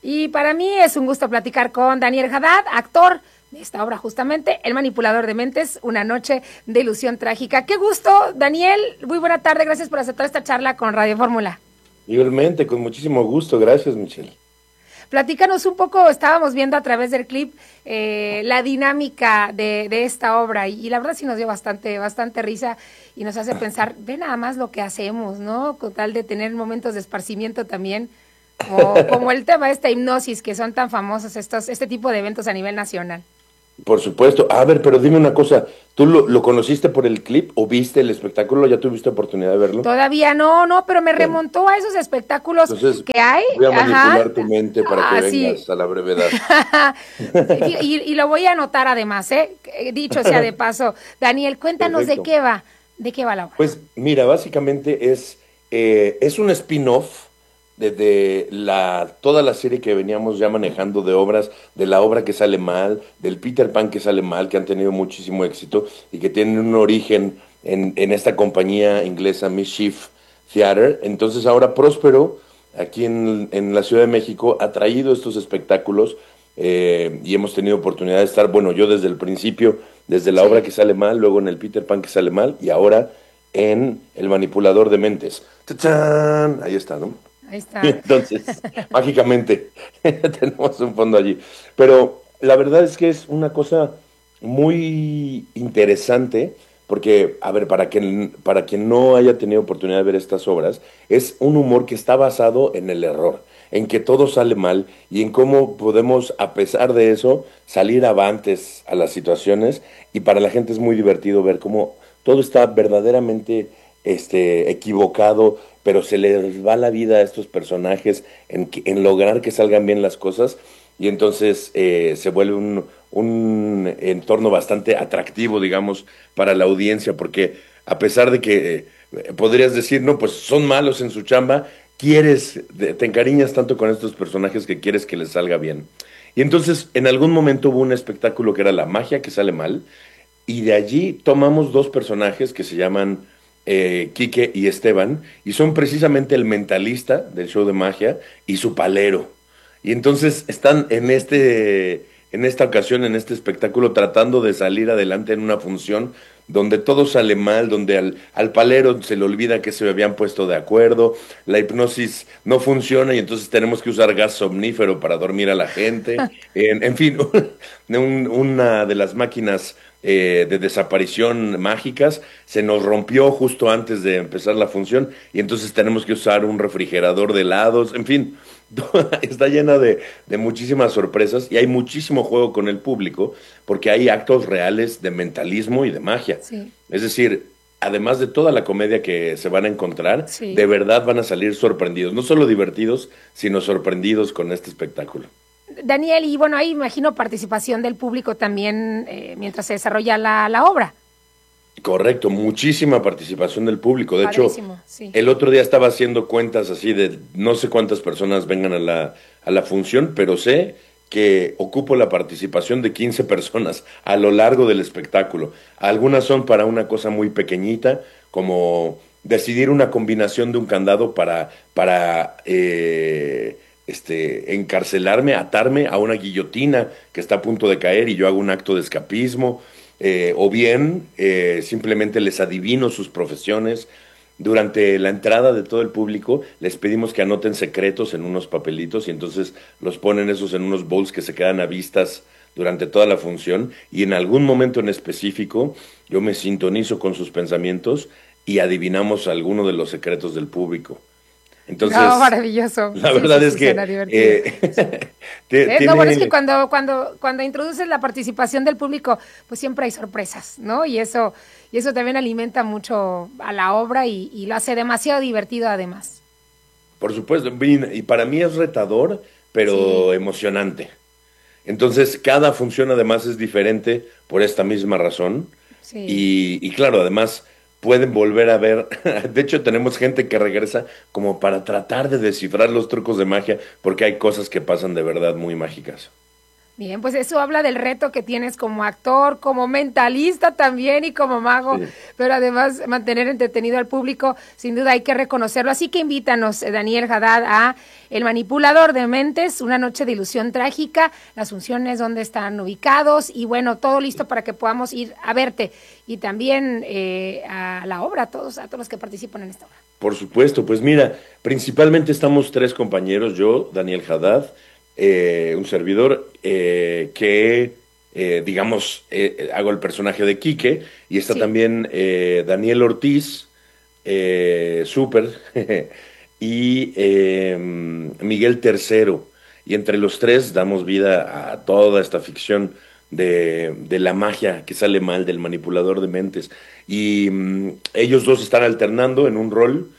Y para mí es un gusto platicar con Daniel Haddad, actor de esta obra justamente, El manipulador de mentes, una noche de ilusión trágica. Qué gusto, Daniel, muy buena tarde, gracias por aceptar esta charla con Radio Fórmula. Igualmente, con muchísimo gusto, gracias, Michelle. Platícanos un poco, estábamos viendo a través del clip la dinámica de esta obra y la verdad sí nos dio bastante risa y nos hace pensar, ve nada más lo que hacemos, ¿no? Con tal de tener momentos de esparcimiento también, como el tema de esta hipnosis que son tan famosos este tipo de eventos a nivel nacional. Por supuesto. A ver, pero dime una cosa, ¿tú lo conociste por el clip o viste el espectáculo? ¿Ya tuviste oportunidad de verlo? Todavía no, pero me remontó a esos espectáculos Entonces, que hay. voy a manipular Ajá. tu mente para que vengas Sí. a la brevedad. y lo voy a anotar además, dicho sea de paso. Daniel, cuéntanos Perfecto. de qué va la obra. Pues mira, básicamente es un spin-off de toda la serie que veníamos ya manejando de obras, de la obra que sale mal, del Peter Pan que sale mal, que han tenido muchísimo éxito y que tienen un origen en esta compañía inglesa Mischief Theater. Entonces ahora Próspero, aquí en la Ciudad de México, ha traído estos espectáculos y hemos tenido oportunidad de estar, bueno, yo desde el principio, desde la obra Sí, que sale mal, luego en el Peter Pan que sale mal y ahora en El manipulador de mentes. ¡Tachán! Ahí está, ¿no? ahí está. Entonces, mágicamente, tenemos un fondo allí. Pero la verdad es que es una cosa muy interesante, porque, a ver, para quien no haya tenido oportunidad de ver estas obras, es un humor que está basado en el error, en que todo sale mal y en cómo podemos, a pesar de eso, salir avantes a las situaciones. Y para la gente es muy divertido ver cómo todo está verdaderamente equivocado, pero se les va la vida a estos personajes en lograr que salgan bien las cosas y entonces se vuelve un entorno bastante atractivo, digamos, para la audiencia, porque a pesar de que podrías decir, no, pues son malos en su chamba, te encariñas tanto con estos personajes que quieres que les salga bien. Y entonces en algún momento hubo un espectáculo que era La magia que sale mal, y de allí tomamos dos personajes que se llaman Quique y Esteban, y son precisamente el mentalista del show de magia y su palero. Y entonces están en esta ocasión, en este espectáculo, tratando de salir adelante en una función donde todo sale mal, donde al palero se le olvida que se habían puesto de acuerdo, la hipnosis no funciona y entonces tenemos que usar gas somnífero para dormir a la gente. En fin, una de las máquinas de desaparición mágicas se nos rompió justo antes de empezar la función y entonces tenemos que usar un refrigerador de helados, en fin, está llena de muchísimas sorpresas y hay muchísimo juego con el público porque hay actos reales de mentalismo y de magia. Sí, Es decir, además de toda la comedia que se van a encontrar, sí. de verdad van a salir sorprendidos, no solo divertidos, sino sorprendidos con este espectáculo. Daniel, y bueno, ahí imagino participación del público también mientras se desarrolla la obra. Correcto, muchísima participación del público. De hecho, Padrísimo, sí. el otro día estaba haciendo cuentas así de no sé cuántas personas vengan a la función, pero sé que ocupo la participación de 15 personas a lo largo del espectáculo. Algunas son para una cosa muy pequeñita, como decidir una combinación de un candado para encarcelarme, atarme a una guillotina que está a punto de caer y yo hago un acto de escapismo, o bien simplemente les adivino sus profesiones. Durante la entrada de todo el público les pedimos que anoten secretos en unos papelitos y entonces los ponen esos en unos bowls que se quedan a vistas durante toda la función y en algún momento en específico yo me sintonizo con sus pensamientos y adivinamos alguno de los secretos del público. Entonces, No, maravilloso. la Sí, verdad sí, es sí, que suena divertido. No, bueno, es que tiene, cuando introduces la participación del público, pues siempre hay sorpresas, ¿no? Y eso también alimenta mucho a la obra y lo hace demasiado divertido además. por supuesto, y para mí es retador, Sí, pero emocionante. Entonces, cada función además es diferente por esta misma razón. sí. Y claro, además pueden volver a ver. De hecho, tenemos gente que regresa como para tratar de descifrar los trucos de magia, porque hay cosas que pasan de verdad muy mágicas. Bien, pues eso habla del reto que tienes como actor, como mentalista también y como mago, sí. Pero además mantener entretenido al público, sin duda hay que reconocerlo. Así que invítanos, Daniel Haddad, a El Manipulador de Mentes, una noche de ilusión trágica, las funciones, dónde están ubicados y bueno, todo listo para que podamos ir a verte y también a la obra, a todos los que participan en esta obra. Por supuesto, pues mira, principalmente estamos 3 compañeros, yo, Daniel Haddad, un servidor que, digamos, hago el personaje de Quique, y está también Daniel Ortiz, súper, y Miguel Tercero, y entre los 3 damos vida a toda esta ficción de la magia que sale mal, del manipulador de mentes, y ellos 2 están alternando en un rol,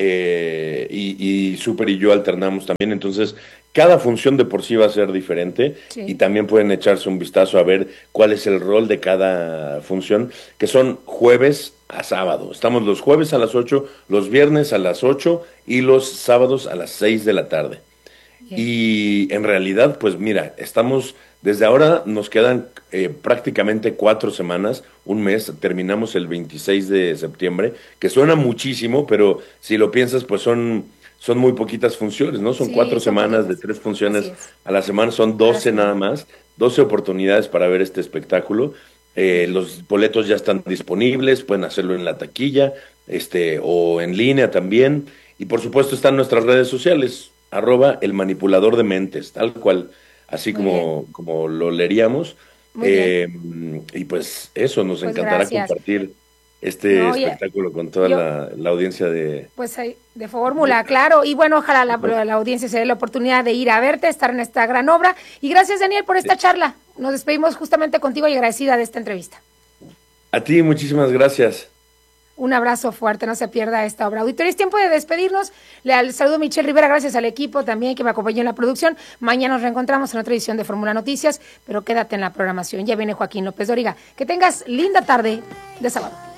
y Super y yo alternamos también, entonces cada función de por sí va a ser diferente, y también pueden echarse un vistazo a ver cuál es el rol de cada función, que son jueves a sábado. Estamos los jueves a las 8, los viernes a las 8 y los sábados a las 6 de la tarde. Y en realidad, pues mira, estamos, desde ahora nos quedan prácticamente 4 semanas, un mes, terminamos el 26 de septiembre, que suena muchísimo, pero si lo piensas, pues son muy poquitas funciones, ¿no? Son 4 semanas de 3 funciones a la semana, son 12 nada más, 12 oportunidades para ver este espectáculo. Los boletos ya están disponibles, pueden hacerlo en la taquilla, o en línea también, y por supuesto están nuestras redes sociales, @El Manipulador de Mentes, tal cual, así como lo leeríamos. Y pues eso, nos encantará compartir este espectáculo con toda la audiencia de... Pues de fórmula, claro, y bueno, ojalá la audiencia se dé la oportunidad de ir a verte, estar en esta gran obra, y gracias, Daniel, por esta charla. Nos despedimos justamente contigo y agradecida de esta entrevista. A ti, muchísimas gracias. Un abrazo fuerte, no se pierda esta obra. Auditorio, es tiempo de despedirnos. Le saludo a Michelle Rivera, gracias al equipo también que me acompañó en la producción. Mañana nos reencontramos en otra edición de Fórmula Noticias, pero quédate en la programación. Ya viene Joaquín López Dóriga. Que tengas linda tarde de sábado.